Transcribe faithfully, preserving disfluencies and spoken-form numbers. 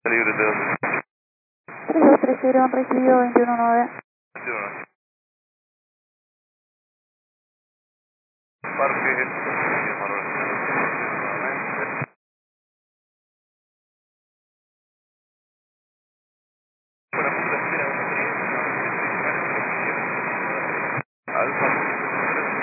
tres dos tres cero, han recibido veintiuno nueve. Parque